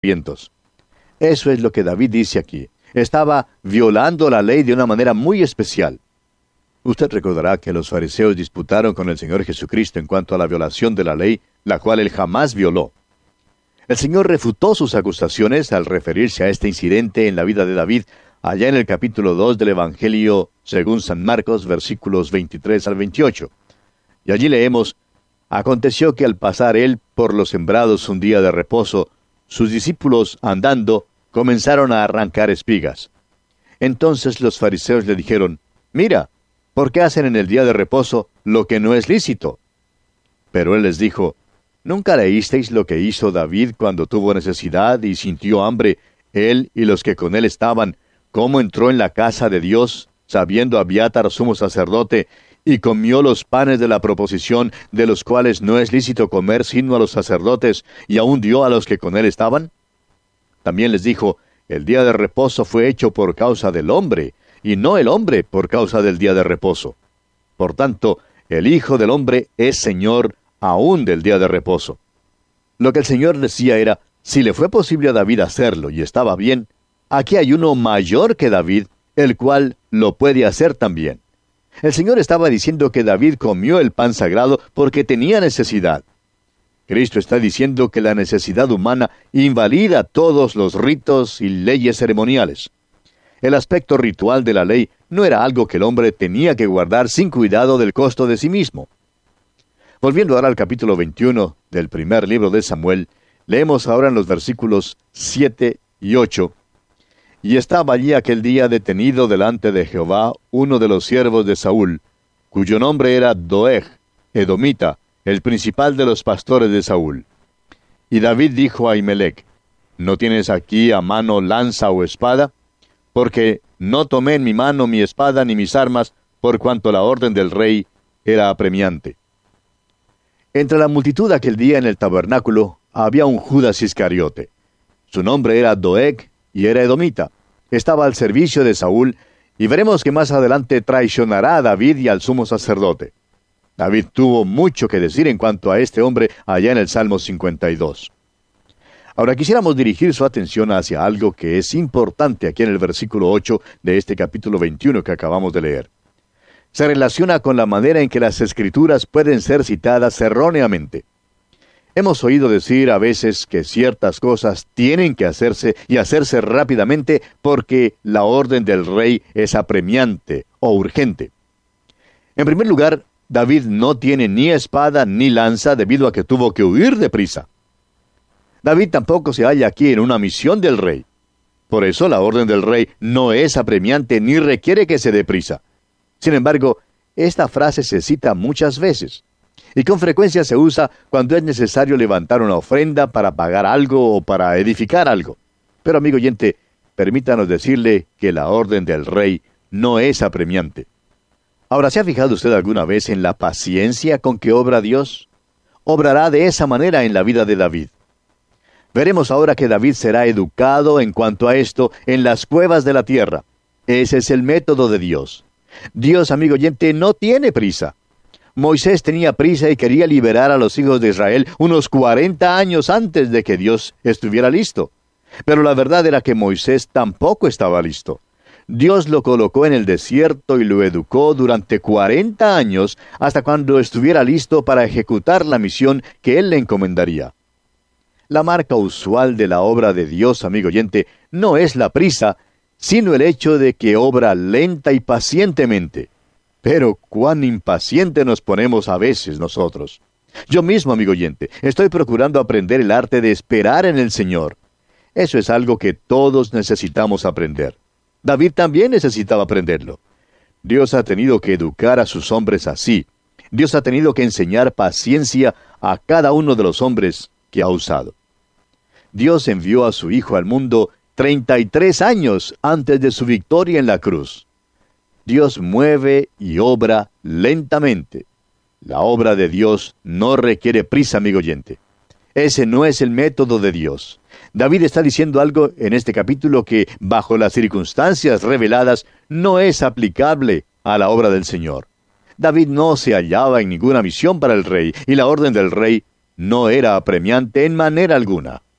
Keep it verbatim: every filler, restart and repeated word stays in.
vientos. Eso es lo que David dice aquí. Estaba violando la ley de una manera muy especial. Usted recordará que los fariseos disputaron con el Señor Jesucristo en cuanto a la violación de la ley, la cual él jamás violó. El Señor refutó sus acusaciones al referirse a este incidente en la vida de David, allá en el capítulo dos del Evangelio según San Marcos, versículos veintitrés al veintiocho. Y allí leemos: Aconteció que al pasar él por los sembrados un día de reposo, sus discípulos, andando, comenzaron a arrancar espigas. Entonces los fariseos le dijeron: Mira, ¿por qué hacen en el día de reposo lo que no es lícito? Pero él les dijo: ¿Nunca leísteis lo que hizo David cuando tuvo necesidad y sintió hambre, él y los que con él estaban, cómo entró en la casa de Dios, sabiendo Abiatar sumo sacerdote, y comió los panes de la proposición, de los cuales no es lícito comer sino a los sacerdotes, y aún dio a los que con él estaban? También les dijo: El día de reposo fue hecho por causa del hombre, y no el hombre por causa del día de reposo. Por tanto, el Hijo del Hombre es Señor aún del día de reposo. Lo que el Señor decía era: si le fue posible a David hacerlo y estaba bien, aquí hay uno mayor que David, el cual lo puede hacer también. El Señor estaba diciendo que David comió el pan sagrado porque tenía necesidad. Cristo está diciendo que la necesidad humana invalida todos los ritos y leyes ceremoniales. El aspecto ritual de la ley no era algo que el hombre tenía que guardar sin cuidado del costo de sí mismo. Volviendo ahora al capítulo veintiuno del primer libro de Samuel, leemos ahora en los versículos siete y ocho. Y estaba allí aquel día detenido delante de Jehová uno de los siervos de Saúl, cuyo nombre era Doeg, edomita, el principal de los pastores de Saúl. Y David dijo a Ahimelech: ¿No tienes aquí a mano lanza o espada? Porque no tomé en mi mano mi espada ni mis armas, por cuanto la orden del rey era apremiante. Entre la multitud aquel día en el tabernáculo había un Judas Iscariote. Su nombre era Doeg y era edomita. Estaba al servicio de Saúl, y veremos que más adelante traicionará a David y al sumo sacerdote. David tuvo mucho que decir en cuanto a este hombre allá en el Salmo cincuenta y dos. Ahora quisiéramos dirigir su atención hacia algo que es importante aquí en el versículo ocho de este capítulo veintiuno que acabamos de leer. Se relaciona con la manera en que las Escrituras pueden ser citadas erróneamente. Hemos oído decir a veces que ciertas cosas tienen que hacerse y hacerse rápidamente porque la orden del rey es apremiante o urgente. En primer lugar, David no tiene ni espada ni lanza debido a que tuvo que huir deprisa. David tampoco se halla aquí en una misión del rey. Por eso la orden del rey no es apremiante ni requiere que se dé prisa. Sin embargo, esta frase se cita muchas veces, y con frecuencia se usa cuando es necesario levantar una ofrenda para pagar algo o para edificar algo. Pero, amigo oyente, permítanos decirle que la orden del rey no es apremiante. Ahora, ¿se ha fijado usted alguna vez en la paciencia con que obra Dios? Obrará de esa manera en la vida de David. Veremos ahora que David será educado en cuanto a esto en las cuevas de la tierra. Ese es el método de Dios. Dios, amigo oyente, no tiene prisa. Moisés tenía prisa y quería liberar a los hijos de Israel unos cuarenta años antes de que Dios estuviera listo. Pero la verdad era que Moisés tampoco estaba listo. Dios lo colocó en el desierto y lo educó durante cuarenta años hasta cuando estuviera listo para ejecutar la misión que él le encomendaría. La marca usual de la obra de Dios, amigo oyente, no es la prisa, sino el hecho de que obra lenta y pacientemente. Pero cuán impaciente nos ponemos a veces nosotros. Yo mismo, amigo oyente, estoy procurando aprender el arte de esperar en el Señor. Eso es algo que todos necesitamos aprender. David también necesitaba aprenderlo. Dios ha tenido que educar a sus hombres así. Dios ha tenido que enseñar paciencia a cada uno de los hombres que ha usado. Dios envió a su Hijo al mundo treinta y tres años antes de su victoria en la cruz. Dios mueve y obra lentamente. La obra de Dios no requiere prisa, amigo oyente. Ese no es el método de Dios. David está diciendo algo en este capítulo que, bajo las circunstancias reveladas, no es aplicable a la obra del Señor. David no se hallaba en ninguna misión para el rey, y la orden del rey no era apremiante en manera alguna.